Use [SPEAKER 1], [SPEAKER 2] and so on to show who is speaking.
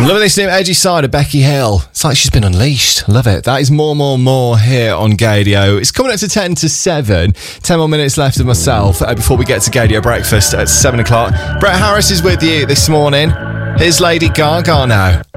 [SPEAKER 1] I'm loving this new edgy side of Becky Hill. It's like she's been unleashed. Love it. That is more here on Gaydio. It's coming up to 10 to 7. 10 more minutes left of myself before we get to Gaydio Breakfast at 7 o'clock. Brett Harris is with you this morning. Here's Lady Gaga now.